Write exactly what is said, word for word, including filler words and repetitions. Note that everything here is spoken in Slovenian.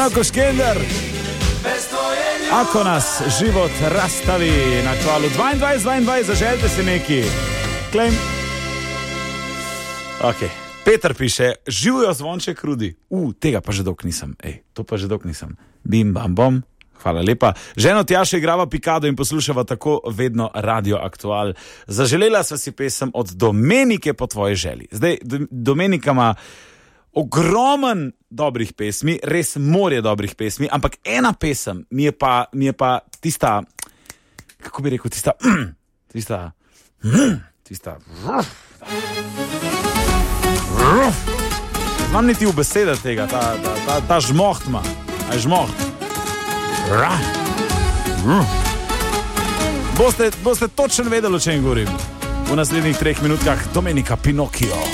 Branko Škender. Ako nas život razstavi na kvalu dvaindvajset dvaindvajset, zaželjte si neki. Claim. Ok, Peter piše, živijo Zvonček Rudi. U, tega pa že dolg nisem. Ej, to pa že dolg nisem. Bim, bam, bom. Hvala lepa. Ženo Tjaša igrava Pikado in poslušava tako vedno Radio Aktual. Zaželela sva si pesem od Domenike po tvoji želji. Zdaj, Domenika ima ogromen dobrih pesmi, res morje dobrih pesmi, ampak ena pesem mi je pa, mi je pa tista, kako bi rekel, tista, tista, tista, znam niti v besede tega, ta, ta, ta, ta žmoht ima, a žmoht. Boste, boste točno vedeli, o čem govorim. V naslednjih treh minutkah Domenika Pinokio.